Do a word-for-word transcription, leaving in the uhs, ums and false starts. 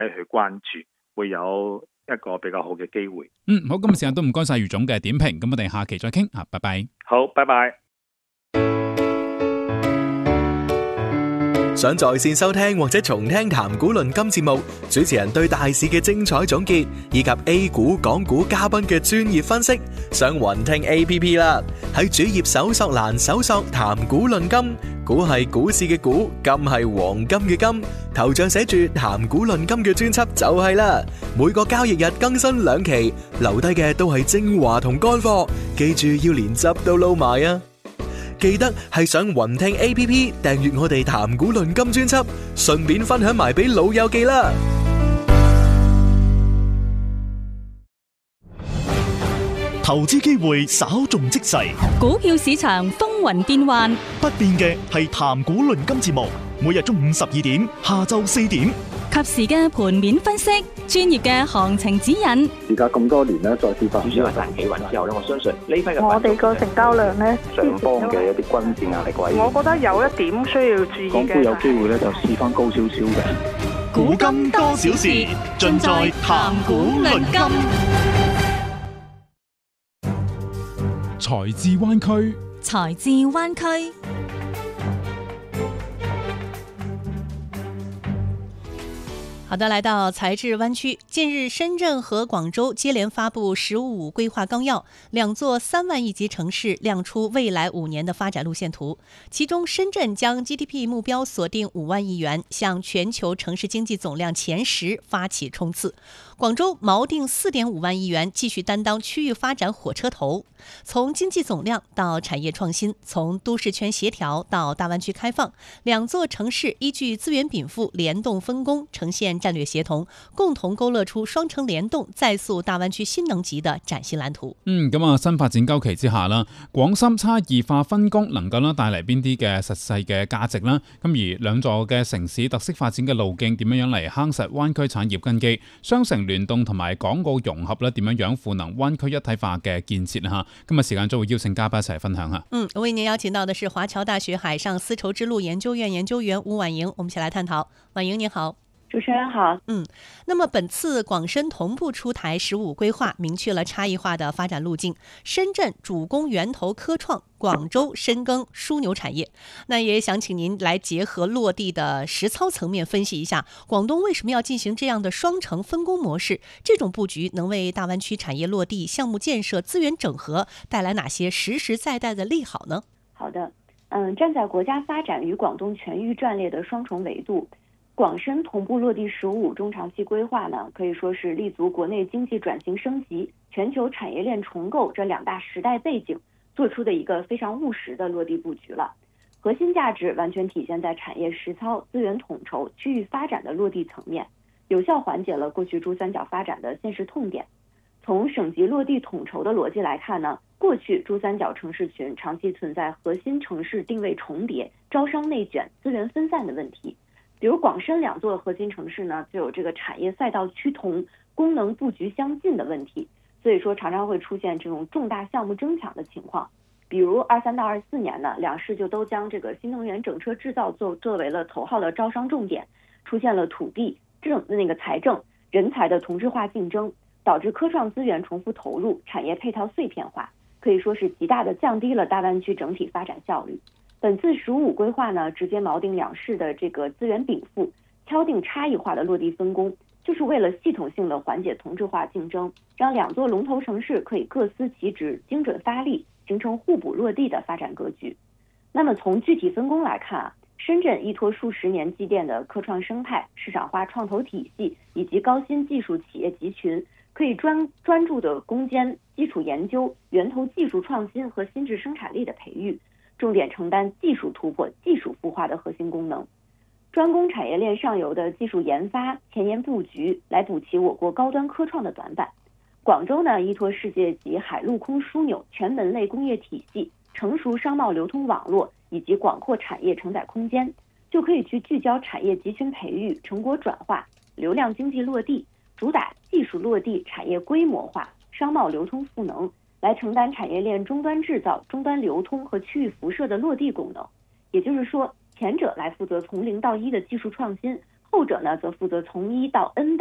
去關注，會有一個比較好嘅機會。 嗯，好，今日時間都唔該晒余總嘅點評，咁我哋下期再傾啊，拜拜。 好，拜拜。 想在線收聽或者重聽談股論金節目，主持人對大市嘅精彩總結，以及 A 股、港股嘉賓嘅專業分析，上雲聽 A P P 啦。喺主頁搜索欄搜索談股論金，股係股市嘅股，金係黃金嘅金，頭像寫住談股論金嘅專輯就係啦。每個交易日更新兩期，留低嘅都係精華同乾貨，記住要連汁都撈埋啊！記得係上雲聽 A P P 訂閱我哋談股論金專輯，順便分享埋俾老友記啦。 投資機會稍縱即逝， 股票市場風雲變幻， 不變嘅係談股論金節目，每日中午十二點，下晝四點， 及時嘅盤面分析，專業嘅行情指引。 而家咁多年咧，再次發主要係大企穩之後咧，我相信呢批嘅我哋個成交量咧， 上方嘅一啲均線壓力位， 我覺得有一點需要注意嘅， 港股有機會咧就試翻高少少嘅。 古今多少事，盡在談股論金。 財智灣區， 財智灣區。好的，來到財智灣區。近日，深圳和廣州接連發布“十五”規劃綱要，兩座三萬億級城市亮出未來五年的發展路線圖。其中，深圳將 G D P 目標鎖定五萬億元，向全球城市經濟總量前十發起衝刺。廣州錨定四點五萬億元，繼續擔當區域發展火車頭。從經濟總量到產業創新，從都市圈協調到大灣區開放，兩座城市依據資源稟賦聯動分工，呈現戰略協同，共同勾勒出雙城聯動、再塑大灣區新能級的嶄新藍圖。 嗯，咁啊，新發展週期之下啦，廣深差異化分工能夠啦帶嚟邊啲嘅實際嘅價值啦？咁而兩座嘅城市特色發展嘅路徑點樣樣嚟夯實灣區產業根基？雙城聯動同埋港澳融合咧，點樣樣賦能灣區一體化嘅建設啊？今日時間就會邀請嘉賓一齊分享下。 嗯，為您邀請到的是華僑大學海上絲綢之路研究院研究員吳婉瑩，我們一起來探討。婉瑩你好。 主持人好。 嗯，那麼本次廣深同步出台十五規劃，明確了差異化的發展路徑。深圳主攻源頭科創，廣州深耕樞紐產業。那也想請您來結合落地的實操層面分析一下，廣東為什麼要進行這樣的雙城分工模式？這種佈局能為大灣區產業落地、項目建設、資源整合帶來哪些實實在在的利好呢？ 好的，嗯，站在國家發展與廣東全域戰略的雙重維度，廣深同步落地十五中長期規劃呢，可以說是立足國內經濟轉型升級、全球產業鏈重構這兩大時代背景，做出的一個非常務實的落地佈局了。核心價值完全體現在產業實操、資源統籌、區域發展的落地層面，有效緩解了過去珠三角發展的現實痛點。從省級落地統籌的邏輯來看呢，過去珠三角城市群長期存在核心城市定位重疊、招商內卷、資源分散的問題。比如廣深兩座核心城市呢，就有這個產業賽道趨同、功能佈局相近的問題，所以說常常會出現這種重大項目爭搶的情況。比如二三到二四年呢，兩市就都將這個新能源整車製造作作為了頭號的招商重點，出現了土地、政那個財政、人才的同質化競爭，導致科創資源重複投入，產業配套碎片化，可以說是極大的降低了大灣區整體發展效率。本次十五規劃呢，直接錨定兩市的這個資源稟賦，敲定差異化的落地分工，就是為了系統性的緩解同質化競爭，讓兩座龍頭城市可以各司其職，精準發力，形成互補落地的發展格局。那麼從具體分工來看啊，深圳依託數十年積澱的科創生態、市場化創投體系以及高新技術企業集群，可以專專注的攻堅基礎研究、源頭技術創新和新質生產力的培育，重點承擔技術突破、技術孵化的核心功能，專攻產業鏈上游的技術研發、前沿佈局，來補齊我國高端科創的短板。廣州呢，依託世界級海陸空樞紐、全門類工業體系、成熟商貿流通網絡以及廣闊產業承載空間，就可以去聚焦產業集群培育、成果轉化、流量經濟落地，主打技術落地、產業規模化、商貿流通賦能，來承擔產業鏈終端製造、終端流通和區域輻射的落地功能。也就是說，前者來負責從零到一的技術創新， 后者呢则负责从一到 N 的